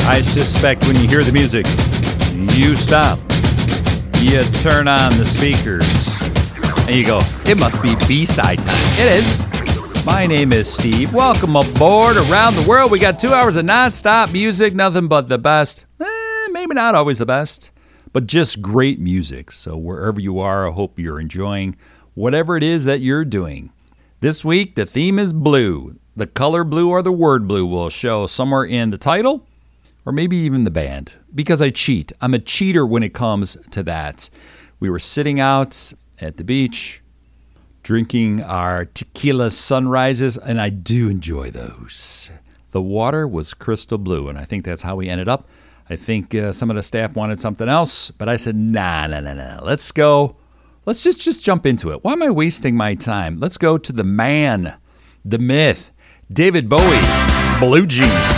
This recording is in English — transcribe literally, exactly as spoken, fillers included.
I suspect when you hear the music, you stop. You turn on the speakers. And you go, it must be B-side time. It is. My name is Steve. Welcome aboard Around the World. We got two hours of nonstop music, nothing but the best. Eh, maybe not always the best, but just great music. So wherever you are, I hope you're enjoying whatever it is that you're doing. This week, the theme is blue. The color blue or the word blue will show somewhere in the title or maybe even the band, because I cheat. I'm a cheater when it comes to that. We were sitting out at the beach, drinking our tequila sunrises, and I do enjoy those. The water was crystal blue, and I think that's how we ended up. I think uh, some of the staff wanted something else, but I said, nah, nah, nah, nah. Let's go. Let's just, just jump into it. Why am I wasting my time? Let's go to the man, the myth, David Bowie, Blue Jeans.